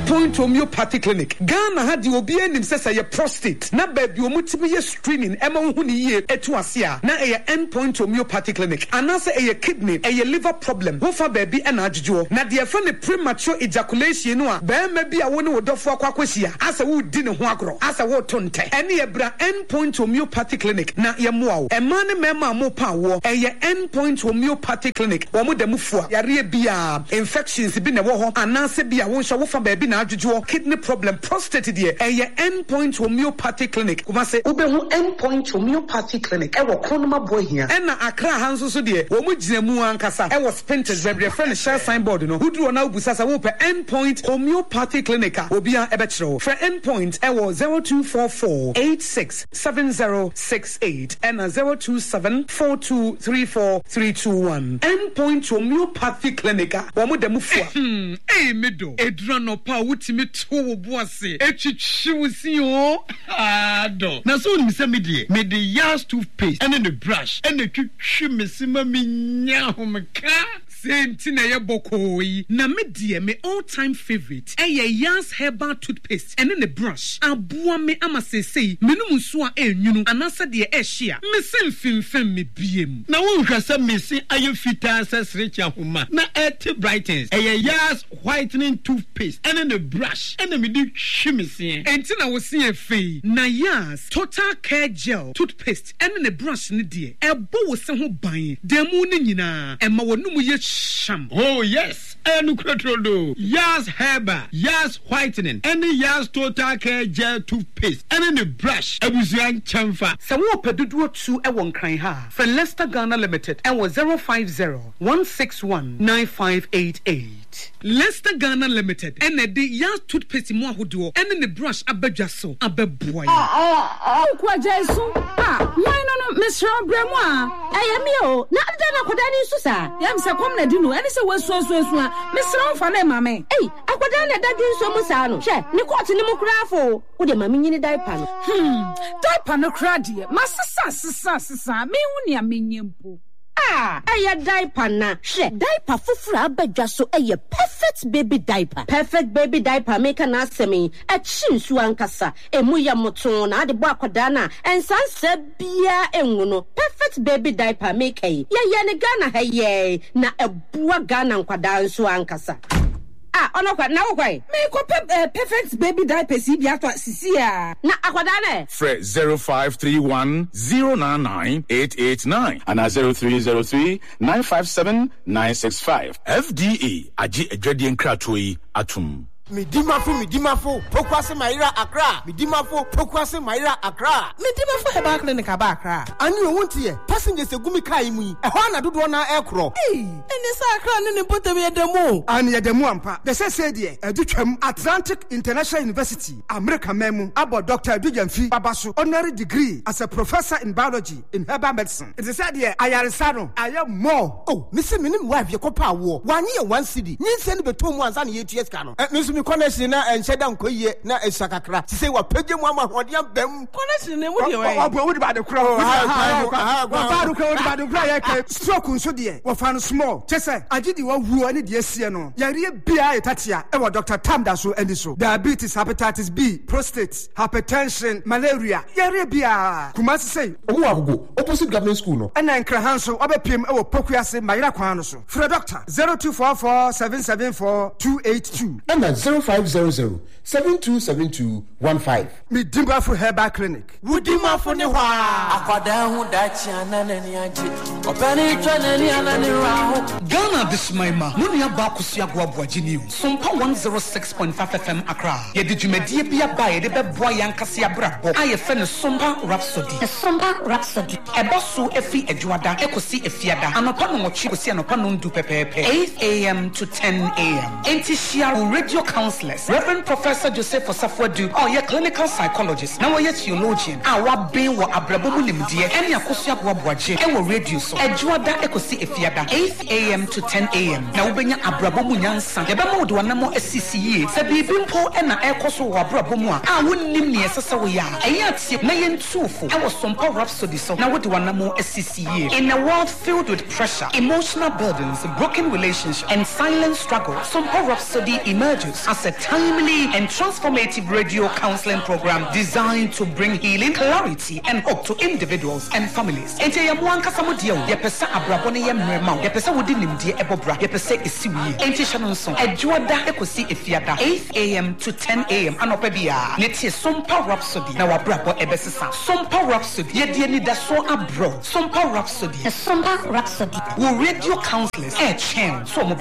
Endpoint Homeopathy Clinic. Ghana had the OBN himself a prostate. Na baby omutimi screening Emma Huni ye etuasia. Na a Endpoint Homeopathy Clinic. Anasa a kidney, a liver problem. Wofa baby and ajujo. Na dear friend premature ejaculation no. Bear maybe a one would offer quaquasia. As a wood dinner huagro. As a wood tonte. Any ebra Endpoint Homeopathy Clinic. Na yamuao. A man mema mo power. A Endpoint Homeopathy Clinic. Wamu de mufua. Yari bia infections been a woho. Anasa bia wonsha wofa baby na ajujo. Kidney problem, prostate dear. A Endpoint Homeopathy Clinic. Kumase ubehu Endpoint Homeopathy Clinic. Ewa konoma boy here. Ena akra hanso so dear. Wamu jinemu ankasa. Ewa spinters baby. Friend share signboard no. Who do na ubusasa wope Endpoint Homeopathy Clinic. Obia ebetro. For Endpoint ewa 0244 867068 and 0274234321. Endpoint Homeopathy Clinic. Wamu demufua. Hey mido. Edrano pa utimi to boase. Echichiwusi yo. Ado. Na so ni se medie. Mede Yas toothpaste and the brush and the chuchu mesima minya homeka. Sentina ya bokoi. Na medie me all-time favorite. Yas herbal toothpaste and the brush. Abua me amasese. Menu musua nyunu anasa de share. Me selfim me biem. Na wonhwa se mesi aye fita sesrecha homa. Na eti brightens. Yas whitening toothpaste and the brush. And me do chimisi. Entina wo se afei. Na Yas total care gel toothpaste and the brush ni de. Ebo wo se ho ban. Demu ni nyina. Ema wo numu ye sham. Oh yes. Enu krotrodo. Yas herbal, Yas whitening, and the Yas total care gel toothpaste and the brush. Abuzian chamfa. Se wo pedudu tu e won kran ha. For Leicester Ghana Limited and was 050-161-9588. Leicester Ghana Limited and the Yas toothpaste mo ahodo and the brush abadwaso abeboy. Kwa Jesu. Why no Mr. Bremwa? Ayami o. Na adana kodani susa. Yam se kom na dinu. Ani se wasu Mr. Fane mame. Hey, akwada na dadu so musa no. Hwe, ni court ni mu krafo. Wo de mame nyini diaper no. Diaper no kra de. Masasa me hu ne amenyempo. Aya diaper na. Hwe, diaper fufura abadwa so eye perfect baby diaper. Perfect baby diaper make na asemi. Chinsu ankasa. Emu ya moton na ade bo akwada na. Ensanse bia enwu no. Perfect baby diaper make ye ne Ghana haye na ebua Ghana nkwada nso ankasa. Onokwa na wokwai me ko perfect baby diaper si bia to sisia na akwada na Fre 0531099889 and 0303957965 FDA agi adwade nkratoi atum. Midimafo, Pokwase Maira Accra. Midimafo, Pokwase Maira Accra. Midimafo Herbal Clinic Accra. And you won't hear passengers a gumi kaimi. A hana do one aircraft. Hey, and this Accra and put them at the mo. And yet the Muampa. The said, Atlantic International University, America Memo, about Dr. Dujanfi Babasu, honorary degree as a professor in biology in herbal medicine. It is said here, I am more. Oh, Mr. Minim wife, your copa war. 1 year, 1 city. You send me 2 months and 8 years canon. Connection na and shedam koye na esakakra ti say wa pege mu ama hodiam bam connection na mu de we wo ba de kra wa ba do kra ya ke stroke nso de wo fa no small chese agidi wa wu ani de asie no yare bia etatia e wo Dr. Tamda so andi so diabetes, hepatitis B, prostate, hypertension, malaria yare bia Kumasi say owo agogo opposite government school no and nkra hanso obepiem e wo Pokuase Mayira kwan no so for Doctor 0244774282 and 0500-727215. Midimafo Herbal Clinic. Wudimafo ne hwa. Akwada hu dachi anana ni aje. Opani twana ni anani raho. Ghana Bismaima. Muni abakusi agwabwa jini. Sumpa 106.5 FM Accra. Yedi jumedie bia ba yedi beboa yankasi abrabo. Aye fene Sumpa Rhapsody. Sumpa Rhapsody. Ebosu efi ejuada. Ekosi efiada. Anopa no mochi kosi anopa no ndu pepepe. 8 a.m. to 10 a.m. Enti share radio counselors. Reverend Professor Joseph Osafwadu. Oh, yeah, clinical psychologist. Now we're theologian. Our being what abrabomu limdia. Any akosia gwabwaje. Ewo radio so. Ejuada ekosi efiada. 8 a.m. to 10 a.m. Now ubenya abrabomu nyansa. Yabama udwanamo SCCE. Sabi bimpo ena ekoso wa abrabomu a. Awunim ni esasa we ya. Eyati na yentufu. Ewo Sumpa Rhapsody so. Now udwanamo SCCE. In a world filled with pressure, emotional burdens, broken relationships, and silent struggle, Sumpa Rhapsody emerges out as a timely and transformative radio counseling program designed to bring healing, clarity, and hope to individuals and families. Ente ya muanka samudio, ya pesa abrabone ya mrema, ya pesa wudi nimdie ebobra, ya pesa isiwi. Ente shanonson, ejuada ekosi efiada, 8 a.m. to 10 a.m. Anopebia. Neti Sompa Rhapsody, na wabrabo ebesisa. Sompa Rhapsody, ye die ni daso abro. Sompa Rhapsody. Sompa Rhapsody. Wo radio counselors, chen, so mo